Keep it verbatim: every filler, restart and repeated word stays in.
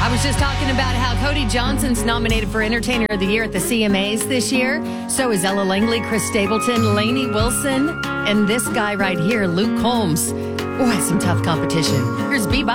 I was just talking about how Cody Johnson's nominated for Entertainer of the Year at the C M As this year. So is Ella Langley, Chris Stapleton, Lainey Wilson, and this guy right here, Luke Combs. Boy, some tough competition. Here's Bebop.